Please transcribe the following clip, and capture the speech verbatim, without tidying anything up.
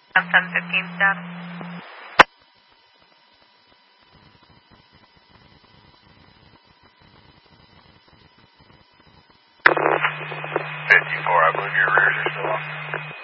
ten fifteen staff. fifty-four, I believe your rears are still off.